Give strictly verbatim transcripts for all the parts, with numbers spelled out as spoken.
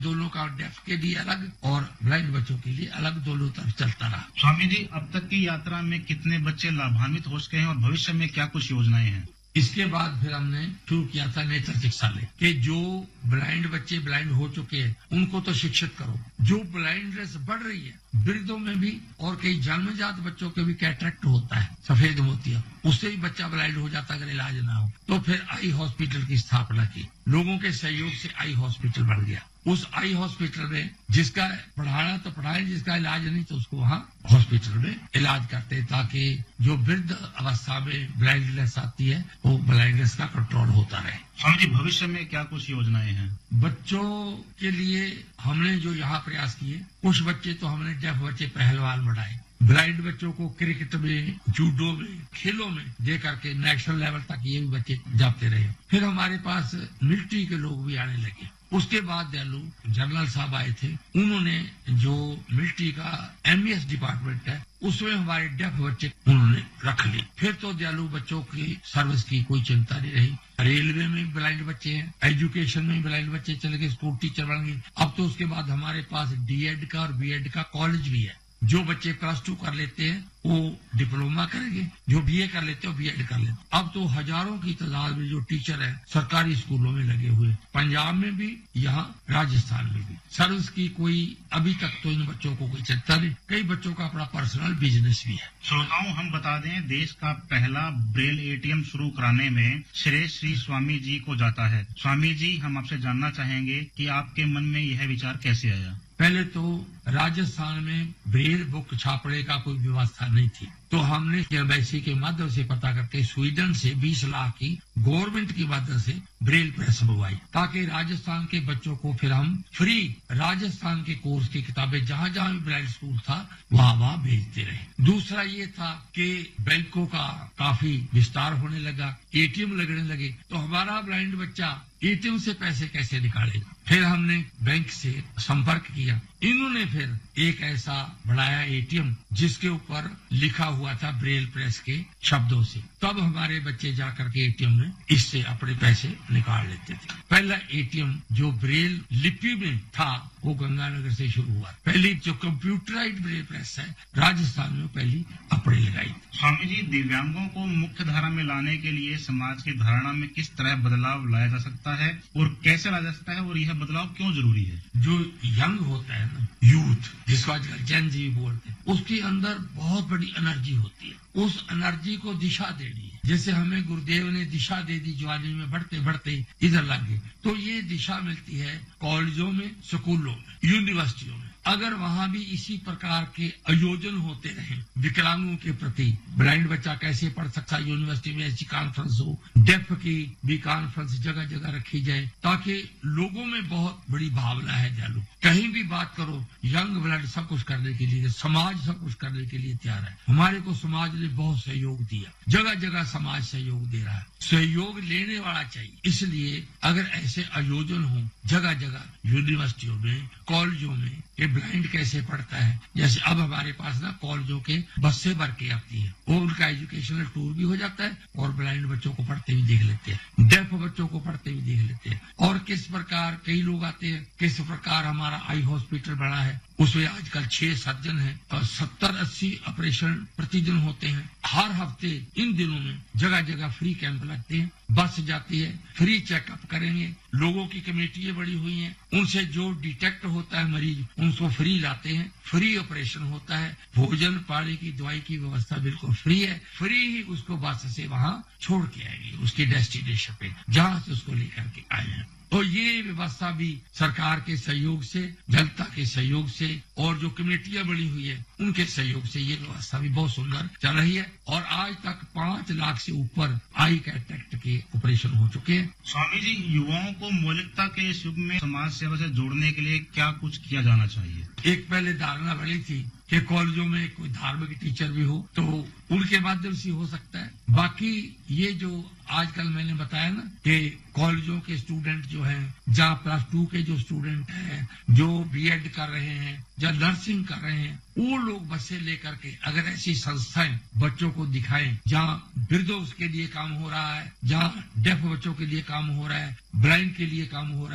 दोनों का डेफ के लिए अलग और ब्लाइंड बच्चों के लिए अलग दोनों तरफ चलता रहा। स्वामी जी, अब तक की यात्रा में कितने बच्चे लाभान्वित हो सके हैं और भविष्य में क्या कुछ योजनाएं हैं? इसके बाद फिर हमने शुरू किया था नेत्र चिकित्सालय कि जो ब्लाइंड बच्चे ब्लाइंड हो चुके हैं उनको तो शिक्षित करो। जो ब्लाइंडनेस बढ़ रही है वृद्धों में भी और कई जन्मजात बच्चों के भी कैटरेक्ट होता है, सफेद मोतिया, उससे भी बच्चा ब्लाइंड हो जाता अगर इलाज ना हो। तो फिर आई हॉस्पिटल की स्थापना की। लोगों के सहयोग से आई हॉस्पिटल बढ़ गया। उस आई हॉस्पिटल में जिसका पढ़ाना तो पढ़ाए, जिसका इलाज नहीं तो उसको वहाँ हॉस्पिटल में इलाज करते ताकि जो वृद्ध अवस्था में ब्लाइंडनेस आती है वो ब्लाइंडनेस का कंट्रोल होता रहे। स्वामी जी, भविष्य में क्या कुछ योजनाएं हैं? बच्चों के लिए हमने जो यहाँ प्रयास किए, कुछ बच्चे तो हमने डेफ बच्चे पहलवान बढ़ाए, ब्लाइंड बच्चों को क्रिकेट में, जूडो में, खेलों में दे करके नेशनल लेवल तक ये भी बच्चे जाते रहे। फिर हमारे पास मिलिट्री के लोग भी आने लगे। उसके बाद दयालु जनरल साहब आए थे, उन्होंने जो मिलिट्री का एमईएस डिपार्टमेंट है उसमें हमारे डेफ बच्चे उन्होंने रख लिए। फिर तो दयालु बच्चों की सर्विस की कोई चिंता नहीं रही। रेलवे में ब्लाइंड बच्चे हैं, एजुकेशन में ब्लाइंड बच्चे चले गए, स्कूल टीचर बन गए। अब तो उसके बाद हमारे पास डीएड का और बीएड का कॉलेज भी है। जो बच्चे प्लस टू कर लेते हैं वो डिप्लोमा करेंगे, जो बीए कर लेते हैं वो बीएड कर लेते हैं। अब तो हजारों की तादाद में जो टीचर है सरकारी स्कूलों में लगे हुए, पंजाब में भी, यहाँ राजस्थान में भी। सर्विस की कोई अभी तक तो इन बच्चों को कोई चिंता नहीं। कई बच्चों का अपना पर्सनल बिजनेस भी है। श्रोताओं, हम बता दें, देश का पहला ब्रेल एटीएम शुरू कराने में श्रेय श्री स्वामी जी को जाता है। स्वामी जी, हम आपसे जानना चाहेंगे कि आपके मन में यह विचार कैसे आया? पहले तो राजस्थान में ब्रेल बुक छापने का कोई व्यवस्था नहीं थी, तो हमने एम्बेसी के माध्यम से पता करके स्वीडन से बीस लाख की गवर्नमेंट की मदद से ब्रेल प्रेस मंगवाई ताकि राजस्थान के बच्चों को फिर हम फ्री राजस्थान के कोर्स की किताबें जहाँ जहाँ भी ब्लाइंड स्कूल था वहाँ वहाँ भेजते रहे। दूसरा ये था कि बैंकों का काफी विस्तार होने लगा, एटीएम लगने लगे, तो हमारा ब्लाइंड बच्चा एटीएम से पैसे कैसे निकालेगा। फिर हमने बैंक से संपर्क किया, इन्होंने फिर एक ऐसा बढ़ाया एटीएम जिसके ऊपर लिखा हुआ था ब्रेल प्रेस के शब्दों से। तब हमारे बच्चे जाकर के एटीएम में इससे अपने पैसे निकाल लेते थे। पहला एटीएम जो ब्रेल लिपि में था वो गंगानगर से शुरू हुआ। पहली जो कंप्यूटराइज्ड ब्रेल प्रेस है राजस्थान में पहली अपने लगाई। स्वामी जी, दिव्यांगों को मुख्य धारा में लाने के लिए समाज की धारणा में किस तरह बदलाव लाया जा सकता है और कैसे लाया जा सकता है, और यह बदलाव क्यों जरूरी है? जो यंग होता है ना, यूथ, जिसको आजकल जेन जी बोलते हैं, उसके अंदर बहुत बड़ी एनर्जी होती है। उस एनर्जी को दिशा देनी है। जैसे हमें गुरुदेव ने दिशा दे दी, जवानी में बढ़ते बढ़ते इधर लग गए, तो ये दिशा मिलती है कॉलेजों में, स्कूलों में, यूनिवर्सिटियों में। अगर वहाँ भी इसी प्रकार के आयोजन होते रहे विकलांगों के प्रति, ब्लाइंड बच्चा कैसे पढ़ सकता, यूनिवर्सिटी में ऐसी कॉन्फ्रेंस हो, डेफ की भी कॉन्फ्रेंस जगह जगह रखी जाए, ताकि लोगों में बहुत बड़ी भावना है जालू। कहीं भी बात करो, यंग ब्लड सब कुछ करने के लिए, समाज सब कुछ करने के लिए तैयार है। हमारे को समाज ने बहुत सहयोग दिया, जगह जगह समाज सहयोग दे रहा है, सहयोग लेने वाला चाहिए। इसलिए अगर ऐसे आयोजन हो जगह जगह, यूनिवर्सिटियों में, कॉलेजों में, ये ब्लाइंड कैसे पढ़ता है, जैसे अब हमारे पास ना कॉलेजों के बसें भर के आती है, वो उनका एजुकेशनल टूर भी हो जाता है और ब्लाइंड बच्चों को पढ़ते हुए देख लेते हैं, डेफ बच्चों को पढ़ते हुए देख लेते हैं। और किस प्रकार कई लोग आते हैं, किस प्रकार हमारा आई हॉस्पिटल बना है, उसमें आजकल छह सर्जन हैं और सत्तर अस्सी ऑपरेशन प्रतिदिन होते हैं। हर हफ्ते इन दिनों में जगह जगह फ्री कैंप लगते हैं, बस जाती है, फ्री चेकअप करेंगे। लोगों की कमेटियां बड़ी हुई हैं, उनसे जो डिटेक्ट होता है मरीज उनको फ्री लाते हैं, फ्री ऑपरेशन होता है, भोजन पानी की दवाई की व्यवस्था बिल्कुल फ्री है। फ्री ही उसको बस से वहाँ छोड़ के आएंगे उसकी डेस्टिनेशन पे जहाँ से उसको लेकर के आए हैं। तो ये व्यवस्था भी सरकार के सहयोग से, जनता के सहयोग से और जो कमेटियां बनी हुई है उनके सहयोग से ये व्यवस्था भी बहुत सुंदर चल रही है। और आज तक पांच लाख से ऊपर आई कैटरेक्ट के ऑपरेशन हो चुके हैं। स्वामी जी, युवाओं को मौलिकता के इस युग में समाज सेवा से जोड़ने के लिए क्या कुछ किया जाना चाहिए? एक पहले धारणा बनी थी कि कॉलेजों में कोई धार्मिक टीचर भी हो तो उनके माध्यम से हो सकता है। बाकी ये जो आजकल मैंने बताया ना कि कॉलेजों के स्टूडेंट जो हैं, जहाँ प्लस टू के जो स्टूडेंट हैं, जो बीएड कर रहे हैं, या नर्सिंग कर रहे हैं, वो लोग बसें लेकर के अगर ऐसी संस्थाएं बच्चों को दिखाएं जहाँ वृद्धों के लिए काम हो रहा है, जहाँ डेफ बच्चों के लिए काम हो रहा है, ब्लाइंड के लिए काम हो रहा है,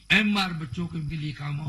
एम आर बच्चों के लिए काम